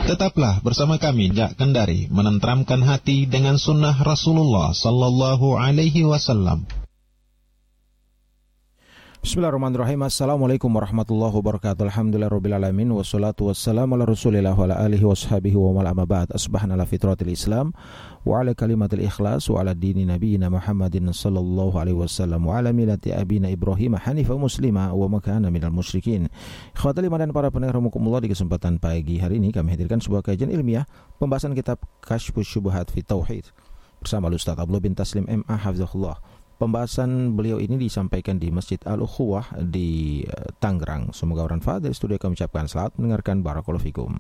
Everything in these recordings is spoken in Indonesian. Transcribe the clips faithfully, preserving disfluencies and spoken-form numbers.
Tetaplah bersama kami Jak Kendari menenteramkan hati dengan sunnah Rasulullah Sallallahu Alaihi Wasallam. Bismillahirrahmanirrahim. Assalamualaikum warahmatullahi wabarakatuh. Alhamdulillahirrabbilalamin. Wassalatu wassalamu ala rasulillah wa ala alihi wa sahbihi wa mal amma ba'd. Asbahna ala fitratil islam wa ala kalimatil ikhlas wa ala dini nabiyina Muhammadin sallallahu alaihi wasallam wa ala millati abina Ibrahim hanifan muslima wa ma kana minal musyrikin. Ikhwatal iman dan para pendengar rahimakumullah, di kesempatan pagi hari ini kami hadirkan sebuah kajian ilmiah pembahasan kitab Kasyfus Syubhat fi Tauhid bersama Ustaz Abdullah bin Taslim M A hafizahullah. Pembahasan beliau ini disampaikan di Masjid Al-Ukhuwah di uh, Tangerang. Semoga bermanfaat. Dari studio kami ucapkan selamat mendengarkan. Barakallahu fikum.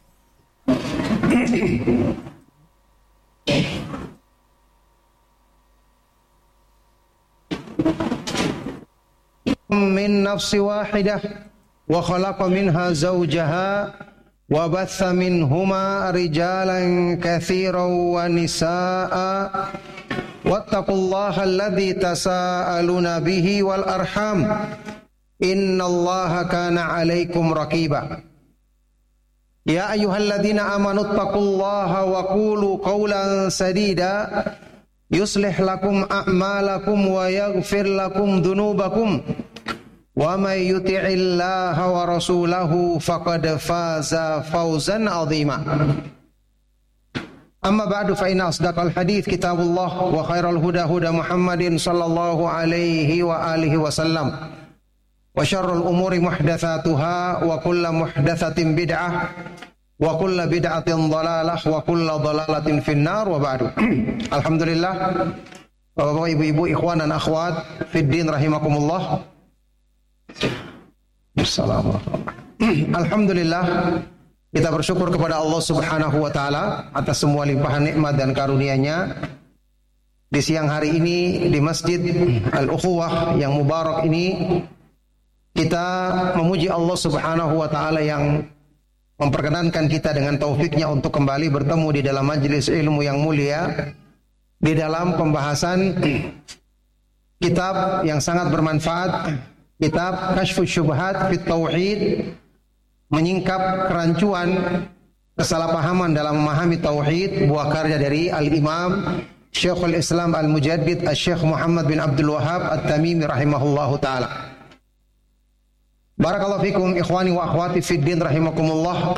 Min nafsi wahidah wa khalaqa minha zawjaha wa batha minhuma rijalan katsiran wa nisaa. Wattaqullaha alladzi tasaaluna bihi wal arham innallaha kana 'alaikum raqiba. Ya ayyuhalladzina amanu taqullaha wa qulu qawlan sadida yuslih lakum a'malakum wa yaghfir lakum dhunubakum wa may yuti'illaha wa rasulahu faqad faza fawzan 'azima. Amma ba'du fa inna asdaqal hadits kitabullah wa khairal huda huda Muhammadin sallallahu alaihi wa alihi wasallam wa syarrul umuri muhdatsatuha wa kullu muhdatsatin bid'ah wa kullu bid'atin dhalalah wa kullu dhalalatin finnar wa ba'du. Alhamdulillah, Bapak-bapak, ibu-ibu, ikhwan dan akhwat fid din rahimakumullah. Assalamualaikum. Alhamdulillah, kita bersyukur kepada Allah Subhanahu wa taala atas semua limpahan nikmat dan karunia-Nya. Di siang hari ini di Masjid Al-Ukhuwah yang mubarak ini, kita memuji Allah Subhanahu wa taala yang memperkenankan kita dengan taufiknya untuk kembali bertemu di dalam majelis ilmu yang mulia, di dalam pembahasan kitab yang sangat bermanfaat, kitab Kasyfus Syubhat fi Tauhid, menyingkap kerancuan kesalahpahaman dalam memahami tauhid, buah karya dari Al-Imam Syekhul Islam Al-Mujaddid Asy-Syaikh Muhammad bin Abdul Wahhab At-Tamimi rahimahullahu taala. Barakallahu fikum ikhwani wa akhwati fid din rahimakumullah.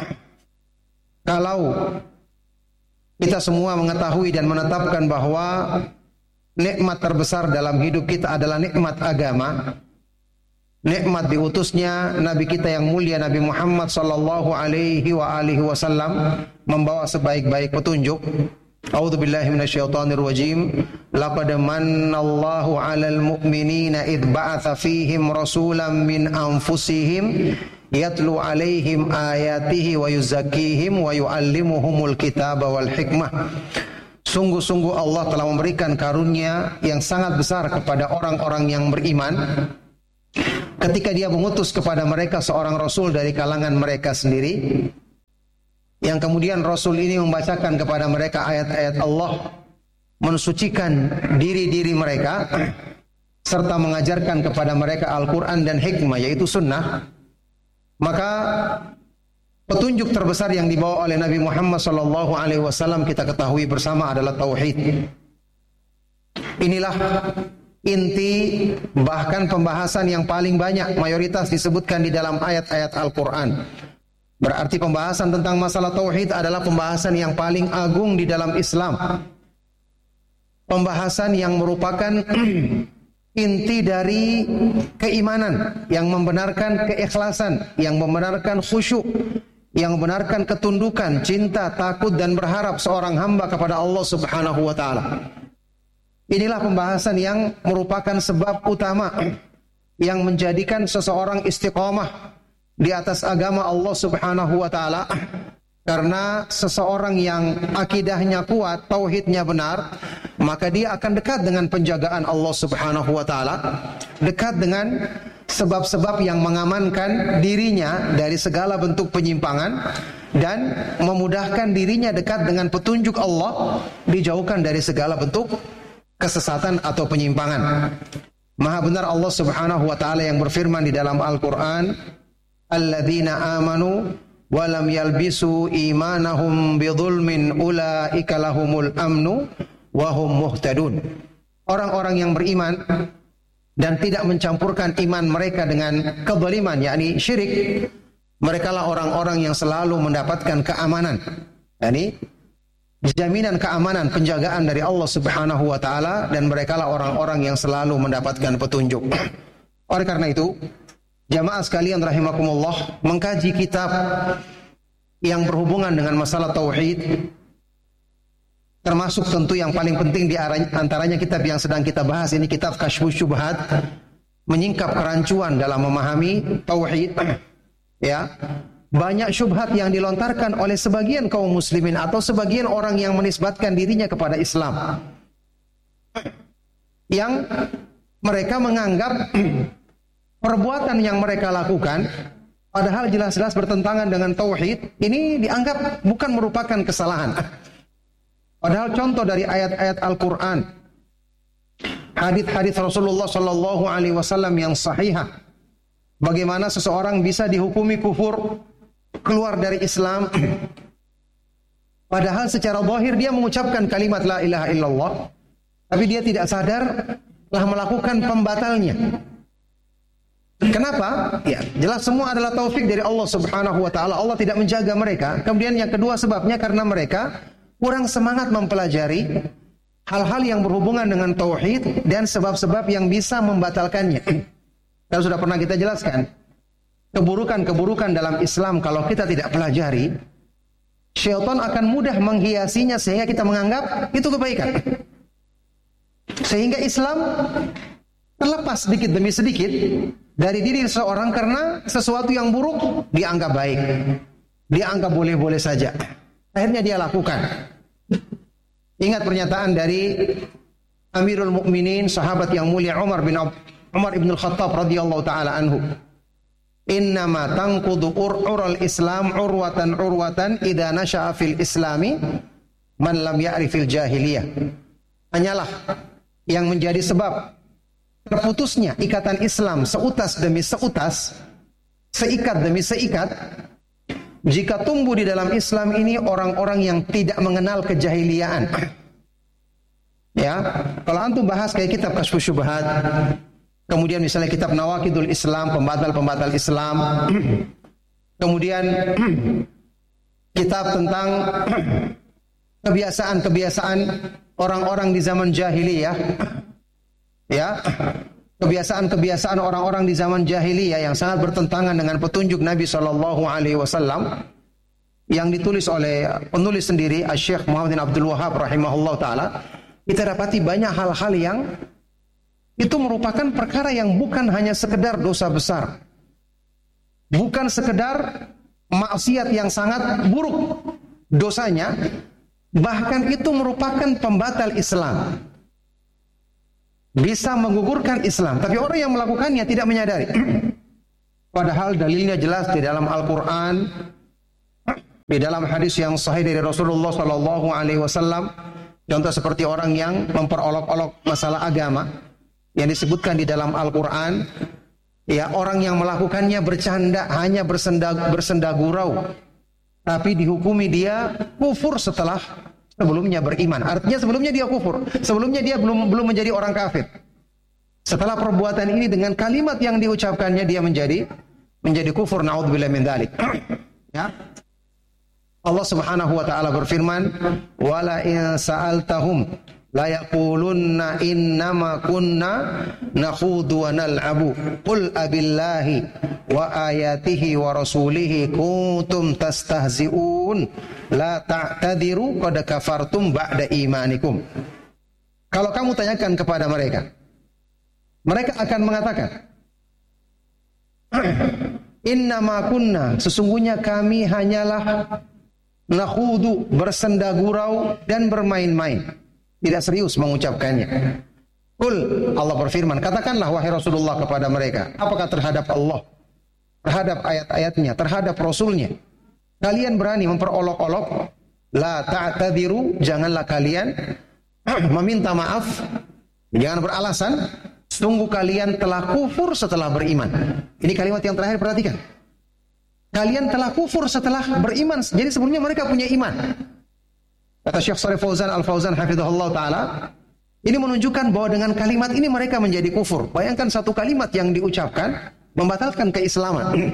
Kalau kita semua mengetahui dan menetapkan bahwa nikmat terbesar dalam hidup kita adalah nikmat agama, nikmat diutusnya Nabi kita yang mulia Nabi Muhammad sallallahu alaihi wa alihi wasallam membawa sebaik-baik petunjuk. A'udzubillahi minasyaitonir rajim. Laqad mannallahu 'alal mu'minina id ba'atsa fihim rasulan min anfusihim yatlu 'alaihim ayatihi wa yuzakkihim wa yu'allimuhumul kitaba wal hikmah. Sungguh-sungguh Allah telah memberikan karunia yang sangat besar kepada orang-orang yang beriman ketika Dia mengutus kepada mereka seorang rasul dari kalangan mereka sendiri, yang kemudian rasul ini membacakan kepada mereka ayat-ayat Allah, mensucikan diri-diri mereka, serta mengajarkan kepada mereka Al-Quran dan hikmah, yaitu sunnah. Maka petunjuk terbesar yang dibawa oleh Nabi Muhammad sallallahu alaihi wasallam kita ketahui bersama adalah tauhid. Inilah inti, bahkan pembahasan yang paling banyak, mayoritas disebutkan di dalam ayat-ayat Al-Quran. Berarti pembahasan tentang masalah tauhid adalah pembahasan yang paling agung di dalam Islam. Pembahasan yang merupakan inti dari keimanan, yang membenarkan keikhlasan, yang membenarkan khusyuk, yang membenarkan ketundukan, cinta, takut dan berharap seorang hamba kepada Allah Subhanahu wa taala. Inilah pembahasan yang merupakan sebab utama yang menjadikan seseorang istiqomah di atas agama Allah Subhanahu wa taala. Karena seseorang yang akidahnya kuat, tauhidnya benar, maka dia akan dekat dengan penjagaan Allah Subhanahu wa taala, dekat dengan sebab-sebab yang mengamankan dirinya dari segala bentuk penyimpangan dan memudahkan dirinya dekat dengan petunjuk Allah, dijauhkan dari segala bentuk kesesatan atau penyimpangan. Maha benar Allah Subhanahu wa taala yang berfirman di dalam Al-Qur'an, "Alladzina amanu wa lam yalbisu imanahum bidzulmin ulaika lahumul amnu wa hum muhtadun. Orang-orang yang beriman dan tidak mencampurkan iman mereka dengan kezaliman, yakni syirik, merekalah orang-orang yang selalu mendapatkan keamanan, yakni jaminan keamanan, penjagaan dari Allah Subhanahu wa taala, dan merekalah orang-orang yang selalu mendapatkan petunjuk. Oleh karena itu, jamaah sekalian rahimakumullah, mengkaji kitab yang berhubungan dengan masalah tauhid, termasuk tentu yang paling penting di antaranya kitab yang sedang kita bahas ini, kitab Kasyfus Syubhat, menyingkap kerancuan dalam memahami tauhid. Ya, banyak syubhat yang dilontarkan oleh sebagian kaum muslimin atau sebagian orang yang menisbatkan dirinya kepada Islam, yang mereka menganggap perbuatan yang mereka lakukan, padahal jelas-jelas bertentangan dengan tauhid, ini dianggap bukan merupakan kesalahan. Padahal contoh dari ayat-ayat Al-Quran, hadits-hadits Rasulullah Sallallahu Alaihi Wasallam yang sahihah, bagaimana seseorang bisa dihukumi kufur, keluar dari Islam, padahal secara zahir dia mengucapkan kalimat la ilaha illallah, tapi dia tidak sadar telah melakukan pembatalnya. Kenapa? Ya, jelas semua adalah taufik dari Allah Subhanahu wa taala. Allah tidak menjaga mereka. Kemudian yang kedua sebabnya karena mereka kurang semangat mempelajari hal-hal yang berhubungan dengan tauhid dan sebab-sebab yang bisa membatalkannya. Kalau sudah pernah kita jelaskan, keburukan-keburukan dalam Islam kalau kita tidak pelajari, syaitan akan mudah menghiasinya sehingga kita menganggap itu kebaikan. Sehingga Islam terlepas sedikit demi sedikit dari diri seseorang karena sesuatu yang buruk dianggap baik, dianggap boleh-boleh saja. Akhirnya dia lakukan. Ingat pernyataan dari Amirul Mukminin, sahabat yang mulia Umar bin Umar ibn al-Khattab radhiyallahu taala anhu. Innama tanqudu ur'ural Islam urwatan urwatan idza nasha'a fil Islami man lam ya'rifil jahiliyah. Hanyalah yang menjadi sebab terputusnya ikatan Islam seutas demi seutas, seikat demi seikat, jika tumbuh di dalam Islam ini orang-orang yang tidak mengenal kejahiliaan. Ya, kalau antum bahas kayak kitab Kasyfus Syubhat, kemudian misalnya kitab Nawaqidul Islam, pembatal-pembatal Islam, kemudian kitab tentang kebiasaan-kebiasaan orang-orang di zaman jahiliyah, ya, kebiasaan-kebiasaan orang-orang di zaman jahiliyah yang sangat bertentangan dengan petunjuk Nabi Shallallahu Alaihi Wasallam yang ditulis oleh penulis sendiri Asy-Syaikh Muhammad bin Abdul Wahhab rahimahullah taala, kita dapati banyak hal-hal yang itu merupakan perkara yang bukan hanya sekedar dosa besar, bukan sekedar maksiat yang sangat buruk dosanya, bahkan itu merupakan pembatal Islam, bisa menggugurkan Islam, tapi orang yang melakukannya tidak menyadari. Padahal dalilnya jelas di dalam Al-Quran, di dalam hadis yang sahih dari Rasulullah Sallallahu Alaihi Wasallam. Contoh seperti orang yang memperolok-olok masalah agama yang disebutkan di dalam Al-Quran, ya, orang yang melakukannya bercanda, hanya bersenda, bersenda gurau, tapi dihukumi dia kufur setelah sebelumnya beriman. Artinya sebelumnya dia kufur, sebelumnya dia belum belum menjadi orang kafir. Setelah perbuatan ini dengan kalimat yang diucapkannya dia menjadi menjadi kufur. Naudzubillah min dzalik. Ya. Allah Subhanahu wa taala berfirman, "Wala in sa'altahum la yaqulunna innama kunna nakhudu wa nal'abu qul abillahi wa ayatihi wa rasulihi kuntum tastahzi'un la ta'tadiru qad kafartum ba'da imanikum." Kalau kamu tanyakan kepada mereka, mereka akan mengatakan, innama kunna, sesungguhnya kami hanyalah nakhudu, bersenda gurau dan bermain-main, tidak serius mengucapkannya. Qul, Allah berfirman, katakanlah wahai Rasulullah kepada mereka, apakah terhadap Allah, terhadap ayat-ayatnya, terhadap Rasulnya kalian berani memperolok-olok? La ta'tadiru, janganlah kalian meminta maaf, jangan beralasan, sungguh kalian telah kufur setelah beriman. Ini kalimat yang terakhir, perhatikan. kalian telah kufur setelah beriman. Jadi sebelumnya mereka punya iman. Kata Syekh Shalih Fauzan Al-Fauzan hafizahullah taala, ini menunjukkan bahwa dengan kalimat ini mereka menjadi kufur. Bayangkan satu kalimat yang diucapkan membatalkan keislaman.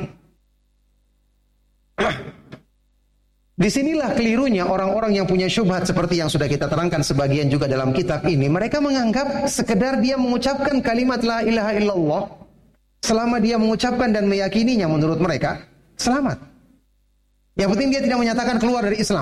Disinilah kelirunya orang-orang yang punya syubhat seperti yang sudah kita terangkan sebagian juga dalam kitab ini. Mereka menganggap sekedar dia mengucapkan kalimat la ilaha illallah, selama dia mengucapkan dan meyakininya menurut mereka, selamat. Yang penting dia tidak menyatakan keluar dari Islam.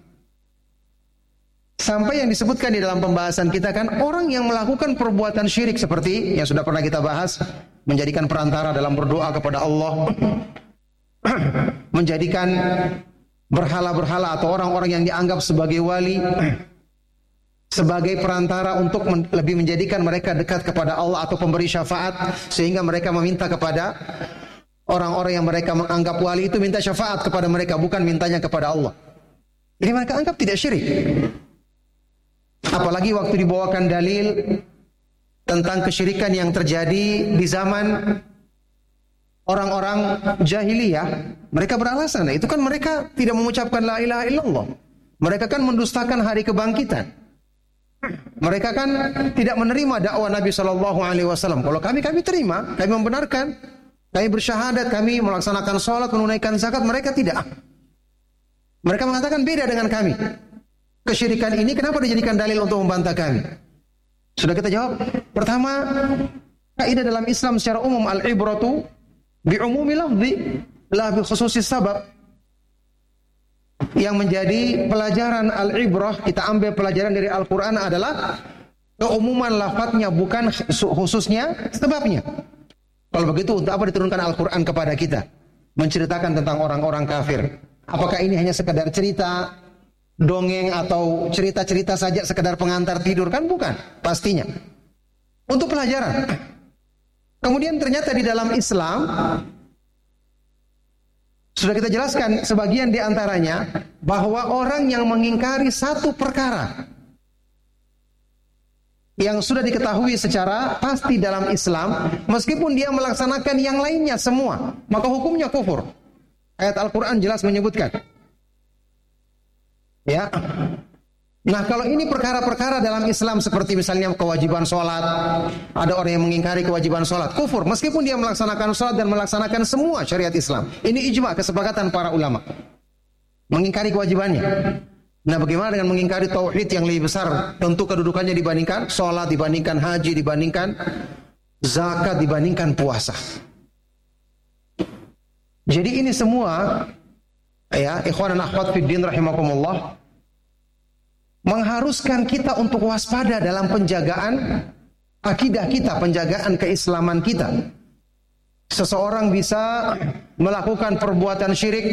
Sampai yang disebutkan di dalam pembahasan kita kan, orang yang melakukan perbuatan syirik seperti yang sudah pernah kita bahas, menjadikan perantara dalam berdoa kepada Allah, menjadikan berhala-berhala atau orang-orang yang dianggap sebagai wali sebagai perantara untuk men- lebih menjadikan mereka dekat kepada Allah atau pemberi syafaat, sehingga mereka meminta kepada orang-orang yang mereka menganggap wali itu minta syafaat kepada mereka, bukan mintanya kepada Allah. Ini mereka anggap tidak syirik. Apalagi waktu dibawakan dalil tentang kesyirikan yang terjadi di zaman orang-orang jahiliyah, mereka beralasan, itu kan mereka tidak mengucapkan la ilaha illallah. Mereka kan mendustakan hari kebangkitan. Mereka kan tidak menerima dakwah Nabi shallallahu alaihi wasallam. Kalau kami, kami terima, kami membenarkan, kami bersyahadat, kami melaksanakan sholat, menunaikan zakat. Mereka tidak. Mereka mengatakan beda dengan kami. Kesyirikan ini kenapa dijadikan dalil untuk membantah kami? Sudah kita jawab. Pertama, kaidah dalam Islam secara umum, al-ibratu bi'umumi lafzi la bi khususis sabab. Yang menjadi pelajaran al-ibrah, kita ambil pelajaran dari Al-Quran adalah keumuman lafadznya, bukan khususnya sebabnya. Kalau begitu, untuk apa diturunkan Al-Quran kepada kita? Menceritakan tentang orang-orang kafir. Apakah ini hanya sekedar cerita, dongeng, atau cerita-cerita saja sekedar pengantar tidur? Kan bukan, pastinya. Untuk pelajaran. Kemudian ternyata di dalam Islam sudah kita jelaskan sebagian di antaranya, bahwa orang yang mengingkari satu perkara yang sudah diketahui secara pasti dalam Islam, meskipun dia melaksanakan yang lainnya semua, maka hukumnya kufur. Ayat Al-Quran jelas menyebutkan. Ya. Nah, kalau ini perkara-perkara dalam Islam seperti misalnya kewajiban sholat, ada orang yang mengingkari kewajiban sholat, kufur, meskipun dia melaksanakan sholat dan melaksanakan semua syariat Islam. Ini ijma, kesepakatan para ulama, mengingkari kewajibannya. Nah, bagaimana dengan mengingkari tauhid yang lebih besar? Tentu kedudukannya dibandingkan sholat, dibandingkan haji, dibandingkan zakat, dibandingkan puasa. Jadi ini semua, ya, ikhwan dan akhwat fiddin rahimakumullah, mengharuskan kita untuk waspada dalam penjagaan akidah kita, penjagaan keislaman kita. Seseorang bisa melakukan perbuatan syirik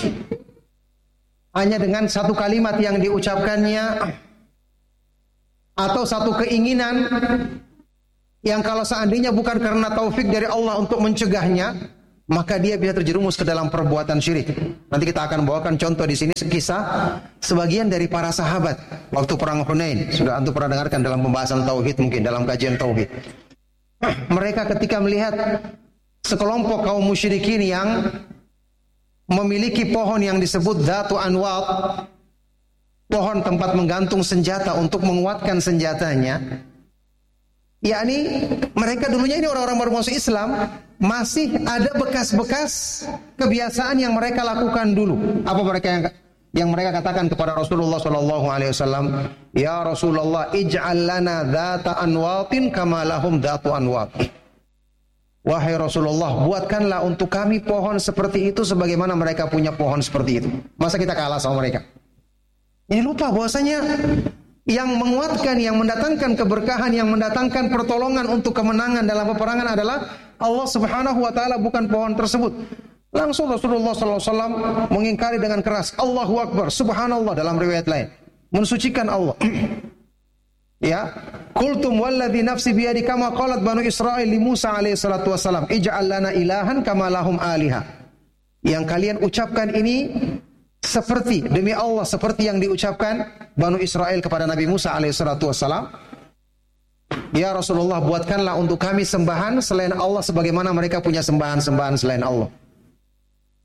hanya dengan satu kalimat yang diucapkannya, atau satu keinginan yang kalau seandainya bukan karena taufik dari Allah untuk mencegahnya, maka dia bisa terjerumus ke dalam perbuatan syirik. Nanti kita akan bawakan contoh di sini kisah sebagian dari para sahabat waktu perang Hunain. Sudah antum pernah dengarkan dalam pembahasan tauhid, mungkin dalam kajian tauhid. Mereka ketika melihat sekelompok kaum musyrikin yang memiliki pohon yang disebut Dzatu Anwat, pohon tempat menggantung senjata untuk menguatkan senjatanya. yakni mereka dulunya ini orang-orang baru masuk Islam, masih ada bekas-bekas kebiasaan yang mereka lakukan dulu. Apa mereka yang yang mereka katakan kepada Rasulullah sallallahu alaihi wasallam, "Ya Rasulullah, ij'al lana dzata anwatin kama lahum dzatu anwat." Wahai Rasulullah, buatkanlah untuk kami pohon seperti itu sebagaimana mereka punya pohon seperti itu. Masa kita kalah sama mereka? Ini lupa bahwasanya yang menguatkan, yang mendatangkan keberkahan, yang mendatangkan pertolongan untuk kemenangan dalam peperangan adalah Allah Subhanahu wa taala, bukan pohon tersebut. Langsung Rasulullah sallallahu alaihi wasallam mengingkari dengan keras, Allahu Akbar, subhanallah dalam riwayat lain, mensucikan Allah. Ya, qultum walladzi nafsi biyadi kama qalat banu Israil li Musa alaihi salatu wasalam, ij'al lana ilahan kama lahum aliha. Yang kalian ucapkan ini seperti, demi Allah, seperti yang diucapkan Banu Israel kepada Nabi Musa alaihi salatu wasalam. Ya Rasulullah, buatkanlah untuk kami sembahan selain Allah sebagaimana mereka punya sembahan-sembahan selain Allah.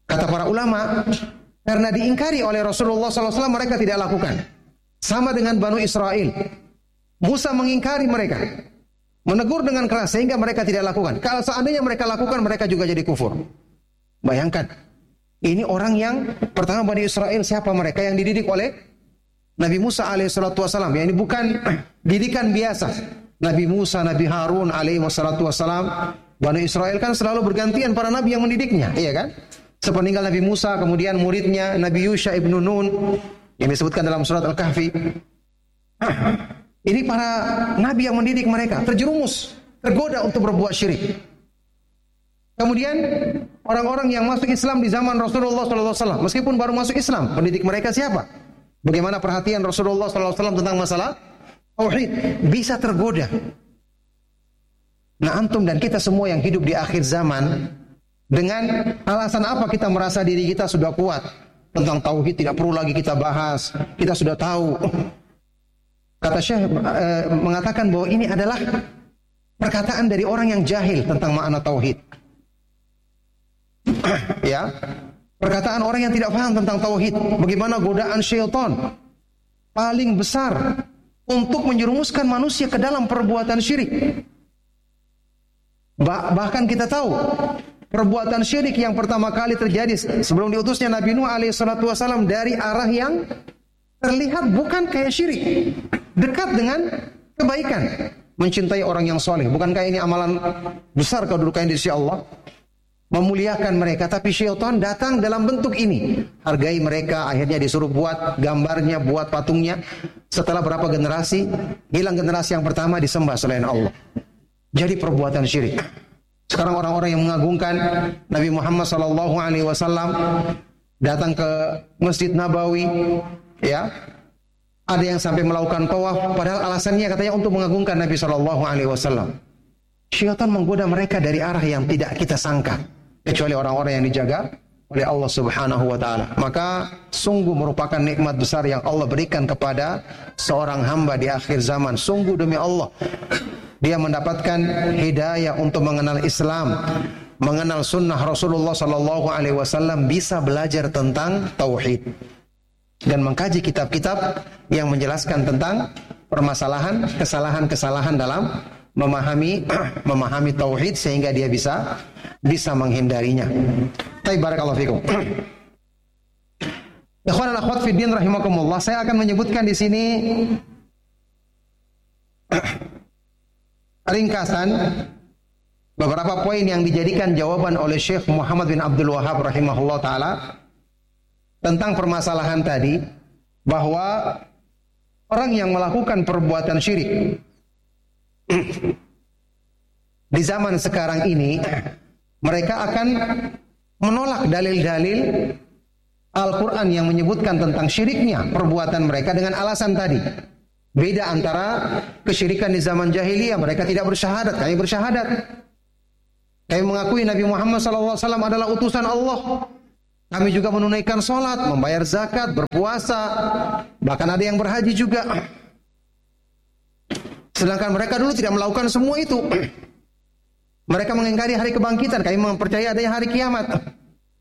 Kata para ulama, karena diingkari oleh Rasulullah sallallahu alaihi wasallam mereka tidak lakukan. Sama dengan Banu Israel. Musa mengingkari mereka, menegur dengan keras sehingga mereka tidak lakukan. Kalau seandainya mereka lakukan, mereka juga jadi kufur. Bayangkan, ini orang yang pertama Bani Israel, siapa mereka yang dididik oleh Nabi Musa alaihissalatu wassalam. Ya, ini bukan didikan biasa. Nabi Musa, Nabi Harun alaihissalatu wassalam. Bani Israel kan selalu bergantian para nabi yang mendidiknya, iya kan? Sepeninggal Nabi Musa, kemudian muridnya Nabi Yusha ibnu Nun yang disebutkan dalam surat Al-Kahfi. Ini para nabi yang mendidik mereka, terjerumus, tergoda untuk berbuat syirik. Kemudian orang-orang yang masuk Islam di zaman Rasulullah sallallahu alaihi wasallam, meskipun baru masuk Islam, pendidik mereka siapa? Bagaimana perhatian Rasulullah sallallahu alaihi wasallam tentang masalah tauhid? Bisa tergoda. Nah, antum dan kita semua yang hidup di akhir zaman, dengan alasan apa kita merasa diri kita sudah kuat tentang tauhid, tidak perlu lagi kita bahas, kita sudah tahu. Kata Syekh e, mengatakan bahwa ini adalah perkataan dari orang yang jahil tentang makna tauhid. Ya, perkataan orang yang tidak paham tentang tauhid. Bagaimana godaan syaitan paling besar untuk menjerumuskan manusia ke dalam perbuatan syirik. Bah, bahkan kita tahu perbuatan syirik yang pertama kali terjadi sebelum diutusnya Nabi Nuh alaihissalatu wassalam dari arah yang terlihat bukan kayak syirik, dekat dengan kebaikan, mencintai orang yang soleh. Bukankah ini amalan besar kedudukannya di sisi Allah? Memuliakan mereka, tapi syaitan datang dalam bentuk ini. Hargai mereka, akhirnya disuruh buat gambarnya, buat patungnya. Setelah berapa generasi, hilang generasi yang pertama, disembah selain Allah. Jadi perbuatan syirik. Sekarang orang-orang yang mengagungkan Nabi Muhammad sallallahu alaihi wasallam datang ke Masjid Nabawi, ya, ada yang sampai melakukan tawaf, padahal alasannya katanya untuk mengagungkan Nabi sallallahu alaihi wasallam. Syaitan menggoda mereka dari arah yang tidak kita sangka, kecuali orang-orang yang dijaga oleh Allah Subhanahu wa taala. Maka sungguh merupakan nikmat besar yang Allah berikan kepada seorang hamba di akhir zaman. Sungguh demi Allah, dia mendapatkan hidayah untuk mengenal Islam, mengenal sunnah Rasulullah sallallahu alaihi wasallam, bisa belajar tentang tauhid dan mengkaji kitab-kitab yang menjelaskan tentang permasalahan, kesalahan-kesalahan dalam memahami memahami tauhid sehingga dia bisa bisa menghindarinya. Baik, barakallahu fikum. Ikhwan dan akhwat fiddin rahimakumullah, saya akan menyebutkan di sini ringkasan beberapa poin yang dijadikan jawaban oleh Syekh Muhammad bin Abdul Wahhab rahimahullah taala tentang permasalahan tadi, bahwa orang yang melakukan perbuatan syirik di zaman sekarang ini, mereka akan menolak dalil-dalil Al-Quran yang menyebutkan tentang syiriknya perbuatan mereka dengan alasan tadi. Beda antara kesyirikan di zaman jahiliyah, mereka tidak bersyahadat, kami bersyahadat. Kami mengakui Nabi Muhammad sallallahu alaihi wasallam adalah utusan Allah. Kami juga menunaikan sholat, membayar zakat, berpuasa, bahkan ada yang berhaji juga. Sedangkan mereka dulu tidak melakukan semua itu. Mereka mengingkari hari kebangkitan, kami mempercayai adanya hari kiamat.